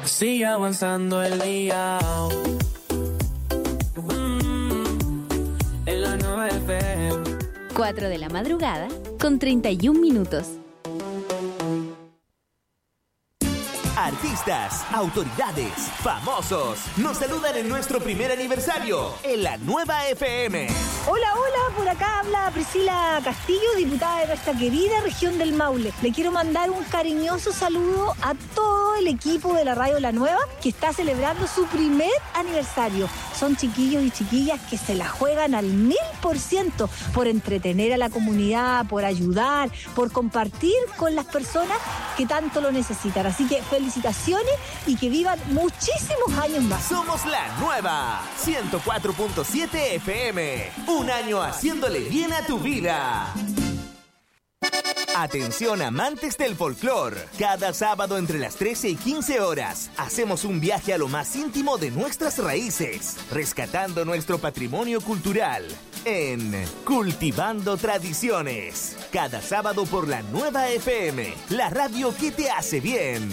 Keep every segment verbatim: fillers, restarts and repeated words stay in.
Sigue avanzando el día. Mm, en la nueva F M. cuatro de la madrugada con treinta y un minutos. Artistas, autoridades, famosos nos saludan en nuestro primer aniversario en la nueva F M. Hola, hola, por acá habla Priscila Castillo, diputada de nuestra querida región del Maule. Le quiero mandar un cariñoso saludo a todo el equipo de la Radio La Nueva que está celebrando su primer aniversario. Son chiquillos y chiquillas que se la juegan al mil por ciento por entretener a la comunidad, por ayudar, por compartir con las personas que tanto lo necesitan. Así que felicitaciones y que vivan muchísimos años más. Somos la nueva ciento cuatro punto siete F M. Un año haciéndole bien a tu vida. Atención amantes del folclor. Cada sábado entre las trece y quince horas hacemos un viaje a lo más íntimo de nuestras raíces, rescatando nuestro patrimonio cultural en Cultivando Tradiciones. Cada sábado por la nueva F M, la radio que te hace bien.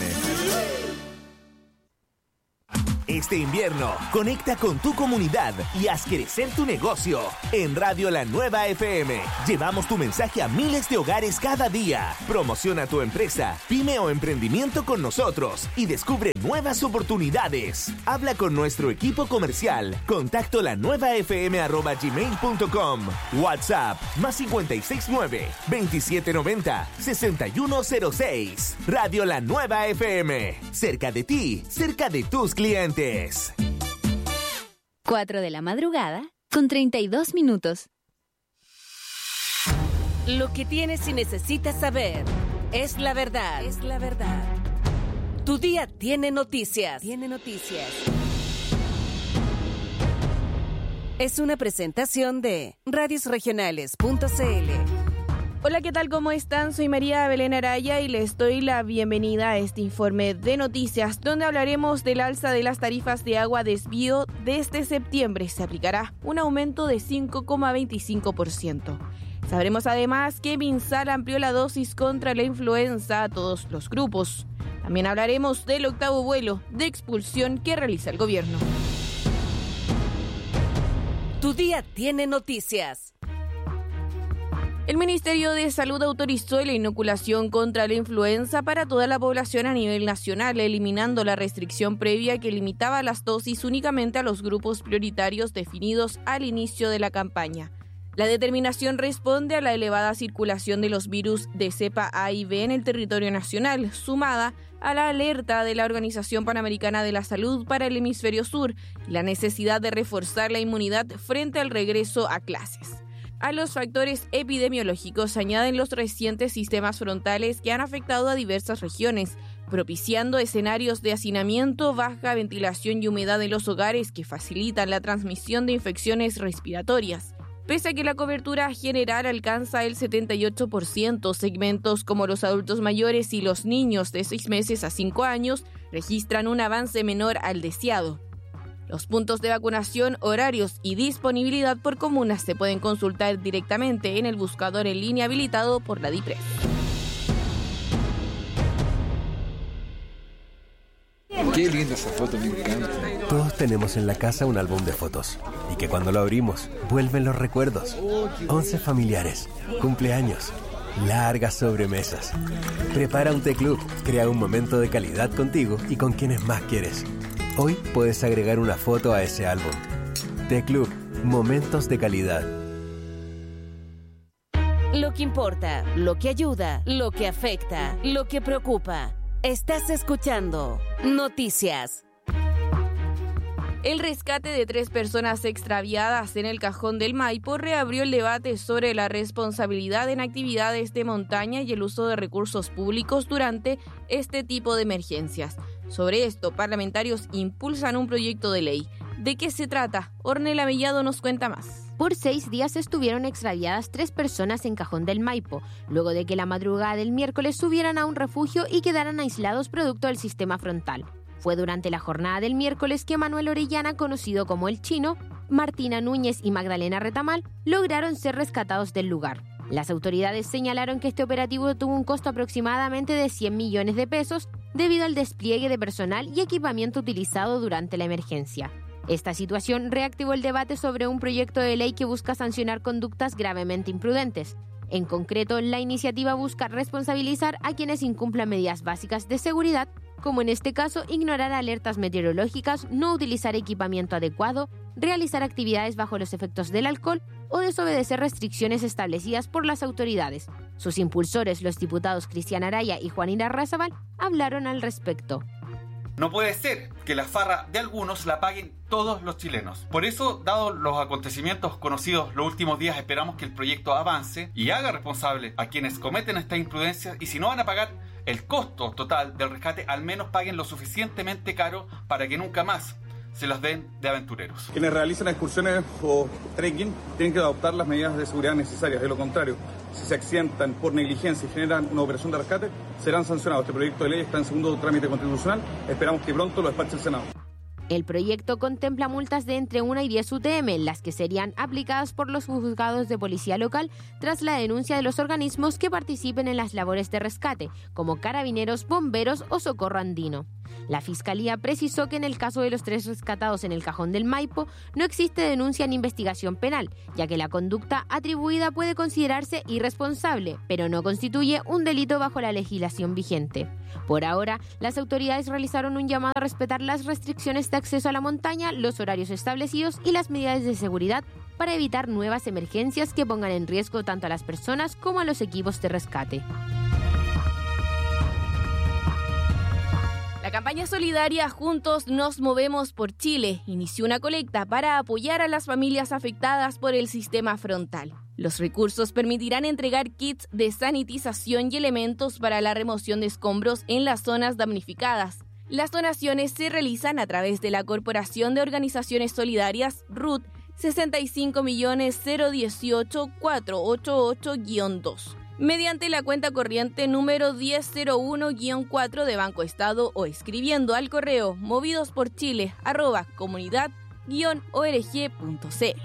Este invierno, conecta con tu comunidad y haz crecer tu negocio. En Radio La Nueva F M, llevamos tu mensaje a miles de hogares cada día. Promociona tu empresa, pyme o emprendimiento con nosotros y descubre nuevas oportunidades. Habla con nuestro equipo comercial. Contacto la nueva f m arroba gmail punto com. WhatsApp, más cincuenta y seis nueve, veintisiete noventa, sesenta y uno cero seis. Radio La Nueva F M, cerca de ti, cerca de tus clientes. cuatro de la madrugada con treinta y dos minutos. Lo que tienes y necesitas saber es la verdad. Es la verdad. Tu día tiene noticias. Tiene noticias. Es una presentación de radios regionales punto c l. Hola, ¿qué tal? ¿Cómo están? Soy María Belén Araya y les doy la bienvenida a este informe de noticias, donde hablaremos del alza de las tarifas de agua desvío. Desde septiembre se aplicará un aumento de cinco coma veinticinco por ciento. Sabremos además que MinSal amplió la dosis contra la influenza a todos los grupos. También hablaremos del octavo vuelo de expulsión que realiza el gobierno. Tu día tiene noticias. El Ministerio de Salud autorizó la inoculación contra la influenza para toda la población a nivel nacional, eliminando la restricción previa que limitaba las dosis únicamente a los grupos prioritarios definidos al inicio de la campaña. La determinación responde a la elevada circulación de los virus de cepa A y B en el territorio nacional, sumada a la alerta de la Organización Panamericana de la Salud para el Hemisferio Sur y la necesidad de reforzar la inmunidad frente al regreso a clases. A los factores epidemiológicos se añaden los recientes sistemas frontales que han afectado a diversas regiones, propiciando escenarios de hacinamiento, baja ventilación y humedad en los hogares que facilitan la transmisión de infecciones respiratorias. Pese a que la cobertura general alcanza el setenta y ocho por ciento, segmentos como los adultos mayores y los niños de seis meses a cinco años registran un avance menor al deseado. Los puntos de vacunación, horarios y disponibilidad por comunas se pueden consultar directamente en el buscador en línea habilitado por la DIPRES. Qué linda esa foto, me encanta. Todos tenemos en la casa un álbum de fotos y que cuando lo abrimos vuelven los recuerdos. Once familiares, cumpleaños, largas sobremesas. Prepara un té club, crea un momento de calidad contigo y con quienes más quieres. Hoy puedes agregar una foto a ese álbum. Té Club, momentos de calidad. Lo que importa, lo que ayuda, lo que afecta, lo que preocupa. Estás escuchando Noticias. El rescate de tres personas extraviadas en el Cajón del Maipo reabrió el debate sobre la responsabilidad en actividades de montaña y el uso de recursos públicos durante este tipo de emergencias. Sobre esto, parlamentarios impulsan un proyecto de ley. ¿De qué se trata? Ornella Mellado nos cuenta más. Por seis días estuvieron extraviadas tres personas en Cajón del Maipo, luego de que la madrugada del miércoles subieran a un refugio y quedaran aislados producto del sistema frontal. Fue durante la jornada del miércoles que Manuel Orellana, conocido como El Chino, Martina Núñez y Magdalena Retamal lograron ser rescatados del lugar. Las autoridades señalaron que este operativo tuvo un costo aproximadamente de cien millones de pesos debido al despliegue de personal y equipamiento utilizado durante la emergencia. Esta situación reactivó el debate sobre un proyecto de ley que busca sancionar conductas gravemente imprudentes. En concreto, la iniciativa busca responsabilizar a quienes incumplan medidas básicas de seguridad, como en este caso ignorar alertas meteorológicas, no utilizar equipamiento adecuado, realizar actividades bajo los efectos del alcohol o desobedecer restricciones establecidas por las autoridades. Sus impulsores, los diputados Cristian Araya y Juan Irarrázaval, hablaron al respecto. No puede ser que la farra de algunos la paguen todos los chilenos. Por eso, dados los acontecimientos conocidos los últimos días, esperamos que el proyecto avance y haga responsable a quienes cometen estas imprudencias, y si no van a pagar el costo total del rescate, al menos paguen lo suficientemente caro para que nunca más se los den de aventureros. Quienes realizan excursiones o trekking tienen que adoptar las medidas de seguridad necesarias. De lo contrario, si se accidentan por negligencia y generan una operación de rescate, serán sancionados. Este proyecto de ley está en segundo trámite constitucional. Esperamos que pronto lo despache el Senado. El proyecto contempla multas de entre una y diez U T M, las que serían aplicadas por los juzgados de policía local tras la denuncia de los organismos que participen en las labores de rescate, como Carabineros, Bomberos o Socorro Andino. La Fiscalía precisó que en el caso de los tres rescatados en el Cajón del Maipo no existe denuncia ni investigación penal, ya que la conducta atribuida puede considerarse irresponsable, pero no constituye un delito bajo la legislación vigente. Por ahora, las autoridades realizaron un llamado a respetar las restricciones de acceso a la montaña, los horarios establecidos y las medidas de seguridad para evitar nuevas emergencias que pongan en riesgo tanto a las personas como a los equipos de rescate. La campaña solidaria Juntos Nos Movemos por Chile inició una colecta para apoyar a las familias afectadas por el sistema frontal. Los recursos permitirán entregar kits de sanitización y elementos para la remoción de escombros en las zonas damnificadas. Las donaciones se realizan a través de la Corporación de Organizaciones Solidarias R U T sesenta y cinco millones cero dieciocho mil cuatrocientos ochenta y ocho dos. mediante la cuenta corriente número diez cero uno guion cuatro de Banco Estado o escribiendo al correo movidosporchile arroba comunidad guion org punto cl.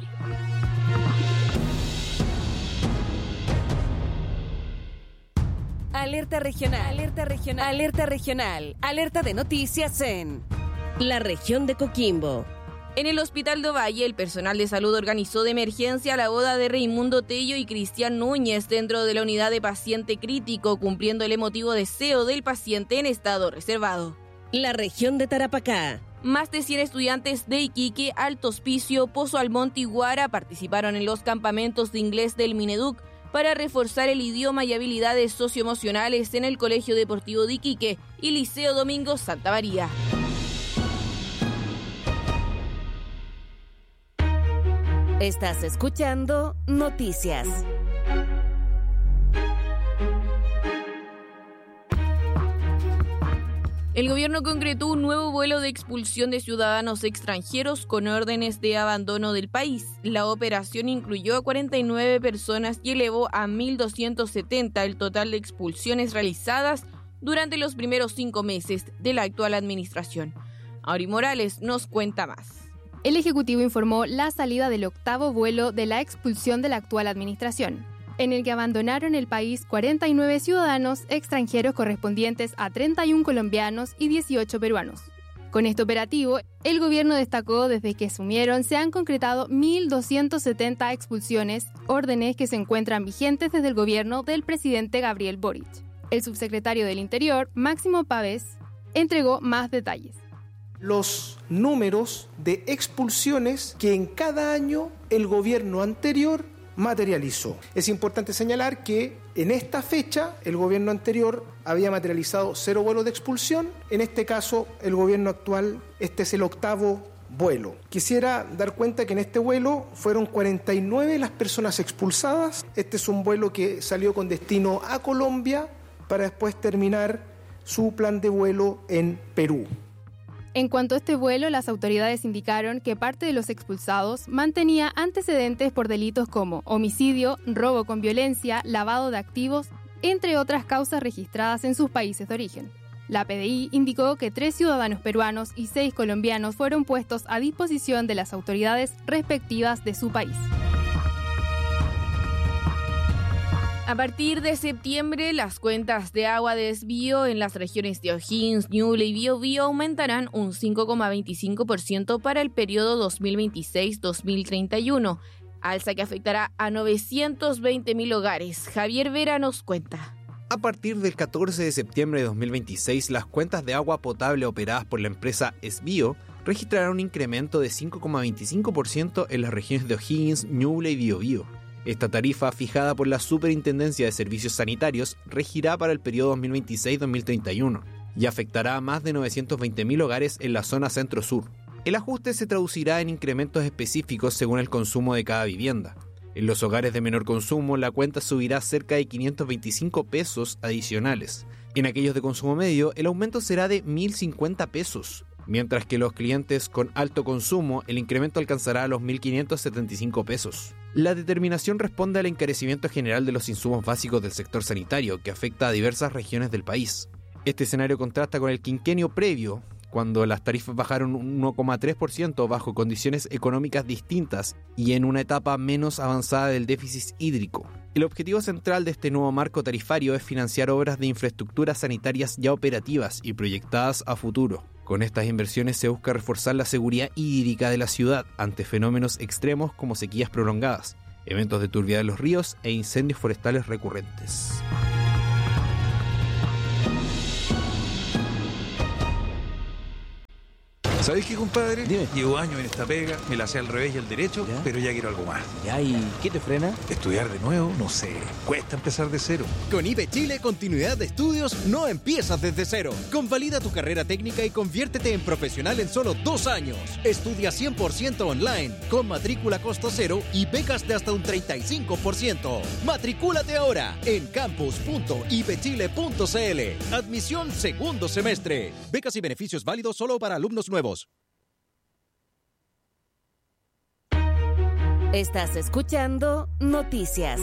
Alerta regional, alerta regional, alerta regional, alerta de noticias en la región de Coquimbo. En el Hospital de Ovalle, el personal de salud organizó de emergencia la boda de Raimundo Tello y Cristian Núñez dentro de la unidad de paciente crítico, cumpliendo el emotivo deseo del paciente en estado reservado. La región de Tarapacá. Más de cien estudiantes de Iquique, Alto Hospicio, Pozo Almonte y Guara participaron en los campamentos de inglés del Mineduc para reforzar el idioma y habilidades socioemocionales en el Colegio Deportivo de Iquique y Liceo Domingo Santa María. Estás escuchando Noticias. El gobierno concretó un nuevo vuelo de expulsión de ciudadanos extranjeros con órdenes de abandono del país. La operación incluyó a cuarenta y nueve personas y elevó a mil doscientos setenta el total de expulsiones realizadas durante los primeros cinco meses de la actual administración. Auri Morales nos cuenta más. El Ejecutivo informó la salida del octavo vuelo de la expulsión de la actual administración, en el que abandonaron el país cuarenta y nueve ciudadanos extranjeros correspondientes a treinta y uno colombianos y dieciocho peruanos. Con este operativo, el gobierno destacó desde que asumieron se han concretado mil doscientas setenta expulsiones, órdenes que se encuentran vigentes desde el gobierno del presidente Gabriel Boric. El subsecretario del Interior, Máximo Pavés, entregó más detalles. Los números de expulsiones que en cada año el gobierno anterior materializó. Es importante señalar que en esta fecha el gobierno anterior había materializado cero vuelos de expulsión. En este caso, el gobierno actual, este es el octavo vuelo. Quisiera dar cuenta que en este vuelo fueron cuarenta y nueve las personas expulsadas. Este es un vuelo que salió con destino a Colombia para después terminar su plan de vuelo en Perú. En cuanto a este vuelo, las autoridades indicaron que parte de los expulsados mantenía antecedentes por delitos como homicidio, robo con violencia, lavado de activos, entre otras causas registradas en sus países de origen. La P D I indicó que tres ciudadanos peruanos y seis colombianos fueron puestos a disposición de las autoridades respectivas de su país. A partir de septiembre, las cuentas de agua de desvío en las regiones de O'Higgins, Ñuble y Biobío aumentarán un cinco coma veinticinco por ciento para el periodo dos mil veintiséis a dos mil treinta y uno, alza que afectará a novecientos veinte mil hogares. Javier Vera nos cuenta. A partir del catorce de septiembre de dos mil veintiséis, las cuentas de agua potable operadas por la empresa Esbio registrarán un incremento de cinco coma veinticinco por ciento en las regiones de O'Higgins, Ñuble y Biobío. Esta tarifa, fijada por la Superintendencia de Servicios Sanitarios, regirá para el periodo dos mil veintiséis a dos mil treinta y uno y afectará a más de novecientos veinte mil hogares en la zona centro-sur. El ajuste se traducirá en incrementos específicos según el consumo de cada vivienda. En los hogares de menor consumo, la cuenta subirá cerca de quinientos veinticinco pesos adicionales. En aquellos de consumo medio, el aumento será de mil cincuenta pesos. Mientras que los clientes con alto consumo, el incremento alcanzará a los mil quinientos setenta y cinco pesos. La determinación responde al encarecimiento general de los insumos básicos del sector sanitario, que afecta a diversas regiones del país. Este escenario contrasta con el quinquenio previo, cuando las tarifas bajaron un uno coma tres por ciento bajo condiciones económicas distintas y en una etapa menos avanzada del déficit hídrico. El objetivo central de este nuevo marco tarifario es financiar obras de infraestructuras sanitarias ya operativas y proyectadas a futuro. Con estas inversiones se busca reforzar la seguridad hídrica de la ciudad ante fenómenos extremos como sequías prolongadas, eventos de turbidez de los ríos e incendios forestales recurrentes. ¿Sabes qué, compadre? Dime. Llevo años en esta pega, me la sé al revés y al derecho, ¿ya? Pero ya quiero algo más. ¿Ya? ¿Y qué te frena? Estudiar de nuevo, no sé. Cuesta empezar de cero. Con I B Chile, continuidad de estudios no empiezas desde cero. Convalida tu carrera técnica y conviértete en profesional en solo dos años. Estudia cien por ciento online, con matrícula a costo cero y becas de hasta un treinta y cinco por ciento. Matricúlate ahora en campus punto i b chile punto c l. Admisión segundo semestre. Becas y beneficios válidos solo para alumnos nuevos. Estás escuchando Noticias.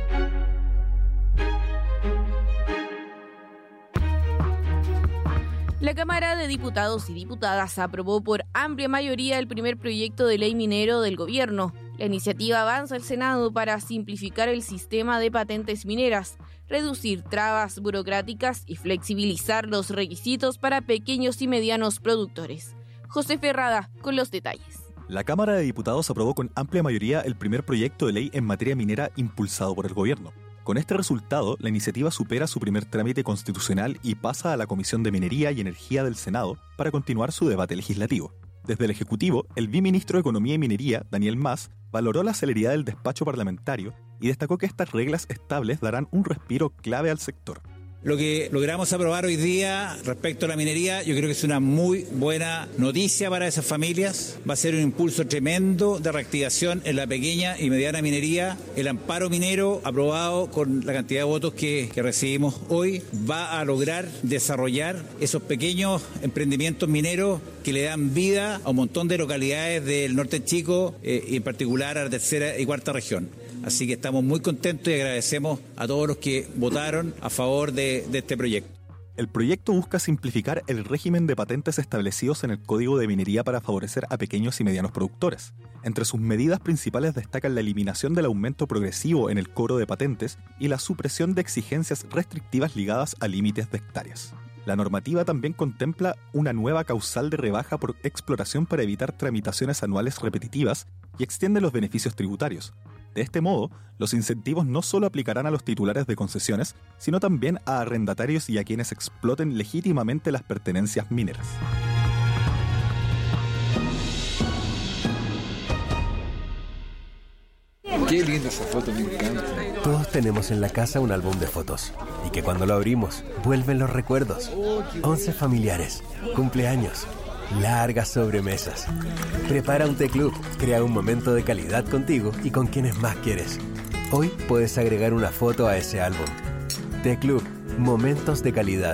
La Cámara de Diputados y Diputadas aprobó por amplia mayoría el primer proyecto de ley minero del gobierno. La iniciativa avanza al Senado para simplificar el sistema de patentes mineras, reducir trabas burocráticas y flexibilizar los requisitos para pequeños y medianos productores. José Ferrada con los detalles. La Cámara de Diputados aprobó con amplia mayoría el primer proyecto de ley en materia minera impulsado por el gobierno. Con este resultado, la iniciativa supera su primer trámite constitucional y pasa a la Comisión de Minería y Energía del Senado para continuar su debate legislativo. Desde el Ejecutivo, el viceministro de Economía y Minería, Daniel Mas, valoró la celeridad del despacho parlamentario y destacó que estas reglas estables darán un respiro clave al sector. Lo que logramos aprobar hoy día respecto a la minería, yo creo que es una muy buena noticia para esas familias. Va a ser un impulso tremendo de reactivación en la pequeña y mediana minería. El amparo minero, aprobado con la cantidad de votos que, que recibimos hoy, va a lograr desarrollar esos pequeños emprendimientos mineros que le dan vida a un montón de localidades del norte chico, eh, y en particular a la tercera y cuarta región. Así que estamos muy contentos y agradecemos a todos los que votaron a favor de, de este proyecto. El proyecto busca simplificar el régimen de patentes establecidos en el Código de Minería para favorecer a pequeños y medianos productores. Entre sus medidas principales destacan la eliminación del aumento progresivo en el cobro de patentes y la supresión de exigencias restrictivas ligadas a límites de hectáreas. La normativa también contempla una nueva causal de rebaja por exploración para evitar tramitaciones anuales repetitivas y extiende los beneficios tributarios. De este modo, los incentivos no solo aplicarán a los titulares de concesiones, sino también a arrendatarios y a quienes exploten legítimamente las pertenencias mineras. Qué linda esa foto, me encanta. Todos tenemos en la casa un álbum de fotos y que cuando lo abrimos, vuelven los recuerdos. Once familiares, cumpleaños, largas sobremesas. Prepara un té club, crea un momento de calidad contigo y con quienes más quieres. Hoy puedes agregar una foto a ese álbum. Té Club, momentos de calidad.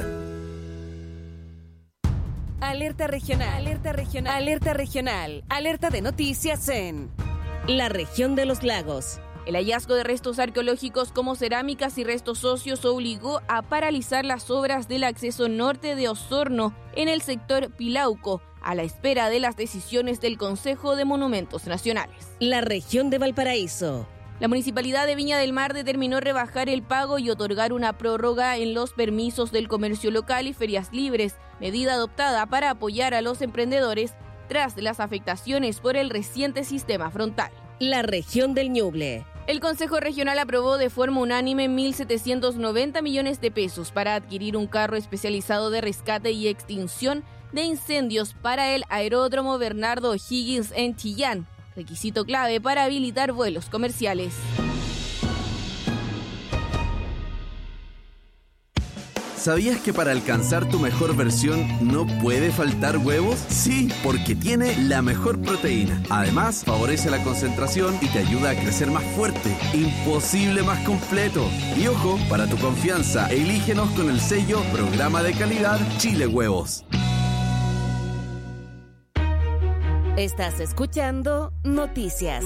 Alerta regional, alerta regional, alerta regional, alerta de noticias en la región de los lagos. El hallazgo de restos arqueológicos como cerámicas y restos óseos obligó a paralizar las obras del acceso norte de Osorno en el sector Pilauco, a la espera de las decisiones del Consejo de Monumentos Nacionales. La región de Valparaíso. La Municipalidad de Viña del Mar determinó rebajar el pago y otorgar una prórroga en los permisos del comercio local y ferias libres, medida adoptada para apoyar a los emprendedores tras las afectaciones por el reciente sistema frontal. La región del Ñuble. El Consejo Regional aprobó de forma unánime mil setecientos noventa millones de pesos para adquirir un carro especializado de rescate y extinción de incendios para el aeródromo Bernardo O'Higgins en Chillán, requisito clave para habilitar vuelos comerciales. ¿Sabías que para alcanzar tu mejor versión no puede faltar huevos? Sí, porque tiene la mejor proteína. Además, favorece la concentración y te ayuda a crecer más fuerte. Imposible más completo. Y ojo, para tu confianza, elígenos con el sello Programa de Calidad Chile Huevos. Estás escuchando Noticias.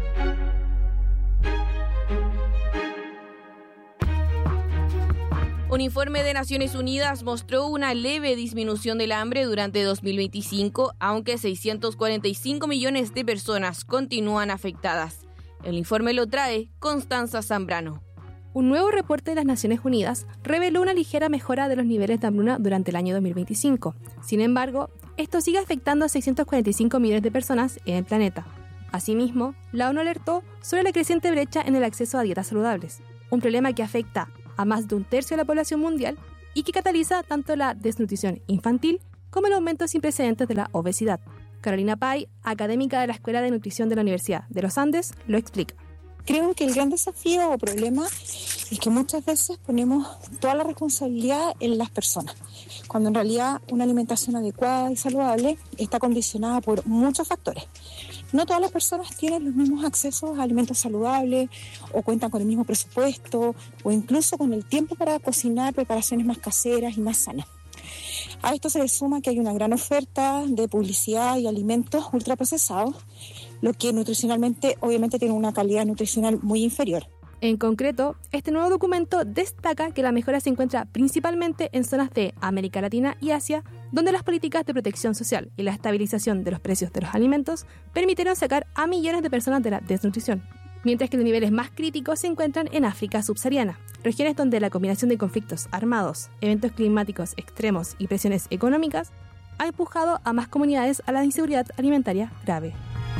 Un informe de Naciones Unidas mostró una leve disminución del hambre durante dos mil veinticinco, aunque seiscientos cuarenta y cinco millones de personas continúan afectadas. El informe lo trae Constanza Zambrano. Un nuevo reporte de las Naciones Unidas reveló una ligera mejora de los niveles de hambruna durante el año dos mil veinticinco. Sin embargo, esto sigue afectando a seiscientos cuarenta y cinco millones de personas en el planeta. Asimismo, la ONU alertó sobre la creciente brecha en el acceso a dietas saludables, un problema que afecta a más de un tercio de la población mundial y que cataliza tanto la desnutrición infantil como el aumento sin precedentes de la obesidad. Carolina Pay, académica de la Escuela de Nutrición de la Universidad de los Andes, lo explica. Creo que el gran desafío o problema es que muchas veces ponemos toda la responsabilidad en las personas, cuando en realidad una alimentación adecuada y saludable está condicionada por muchos factores. No todas las personas tienen los mismos accesos a alimentos saludables o cuentan con el mismo presupuesto o incluso con el tiempo para cocinar preparaciones más caseras y más sanas. A esto se le suma que hay una gran oferta de publicidad y alimentos ultraprocesados, lo que nutricionalmente obviamente tiene una calidad nutricional muy inferior. En concreto, este nuevo documento destaca que la mejora se encuentra principalmente en zonas de América Latina y Asia, donde las políticas de protección social y la estabilización de los precios de los alimentos permitieron sacar a millones de personas de la desnutrición, mientras que los niveles más críticos se encuentran en África subsahariana, regiones donde la combinación de conflictos armados, eventos climáticos extremos y presiones económicas ha empujado a más comunidades a la inseguridad alimentaria grave.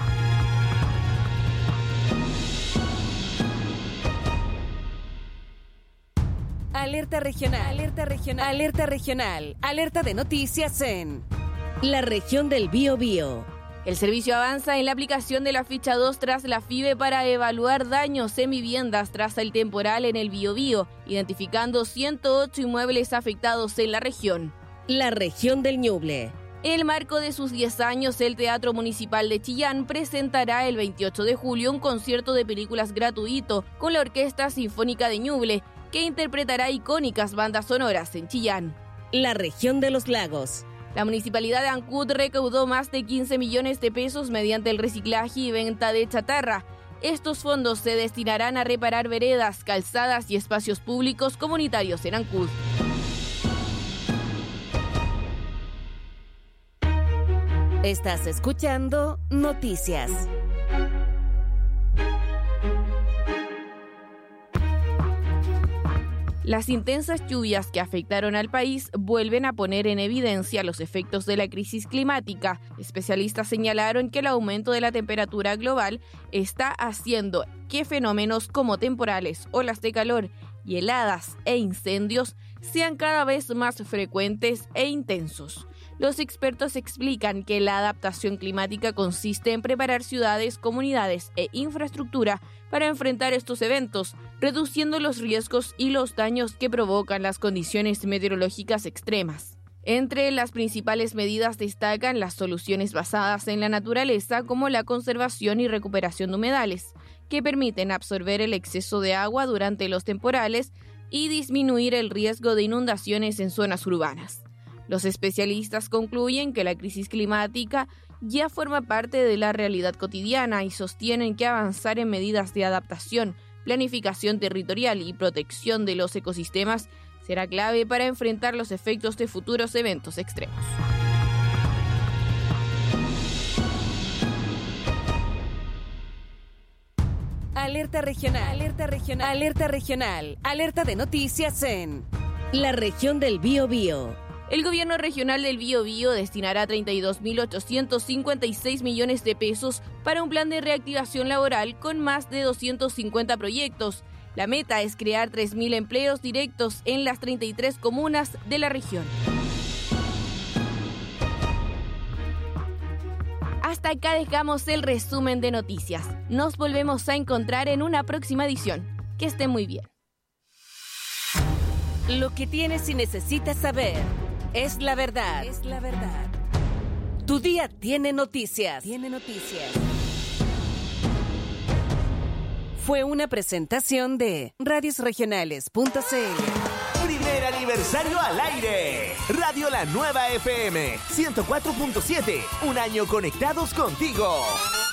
Alerta regional, alerta regional, alerta regional, alerta de noticias en la región del Biobío. El servicio avanza en la aplicación de la ficha dos tras la FIBE para evaluar daños en viviendas tras el temporal en el Biobío, identificando ciento ocho inmuebles afectados en la región. La región del Ñuble. En el marco de sus diez años, el Teatro Municipal de Chillán presentará el veintiocho de julio un concierto de películas gratuito con la Orquesta Sinfónica de Ñuble, que interpretará icónicas bandas sonoras en Chillán. La región de los lagos. La Municipalidad de Ancud recaudó más de quince millones de pesos mediante el reciclaje y venta de chatarra. Estos fondos se destinarán a reparar veredas, calzadas y espacios públicos comunitarios en Ancud. Estás escuchando Noticias. Las intensas lluvias que afectaron al país vuelven a poner en evidencia los efectos de la crisis climática. Especialistas señalaron que el aumento de la temperatura global está haciendo que fenómenos como temporales, olas de calor y heladas e incendios sean cada vez más frecuentes e intensos. Los expertos explican que la adaptación climática consiste en preparar ciudades, comunidades e infraestructura para enfrentar estos eventos, reduciendo los riesgos y los daños que provocan las condiciones meteorológicas extremas. Entre las principales medidas destacan las soluciones basadas en la naturaleza, como la conservación y recuperación de humedales, que permiten absorber el exceso de agua durante los temporales y disminuir el riesgo de inundaciones en zonas urbanas. Los especialistas concluyen que la crisis climática ya forma parte de la realidad cotidiana y sostienen que avanzar en medidas de adaptación, planificación territorial y protección de los ecosistemas será clave para enfrentar los efectos de futuros eventos extremos. Alerta regional. Alerta regional. Alerta regional. Alerta de noticias en la región del Biobío. El gobierno regional del Biobío destinará treinta y dos mil ochocientos cincuenta y seis millones de pesos para un plan de reactivación laboral con más de doscientos cincuenta proyectos. La meta es crear tres mil empleos directos en las treinta y tres comunas de la región. Hasta acá dejamos el resumen de noticias. Nos volvemos a encontrar en una próxima edición. Que esté muy bien. Lo que tienes y necesitas saber es la verdad. Es la verdad. Tu día tiene noticias. Tiene noticias. Fue una presentación de radios regionales punto c l. Primer aniversario al aire. Radio La Nueva F M ciento cuatro punto siete. Un año conectados contigo.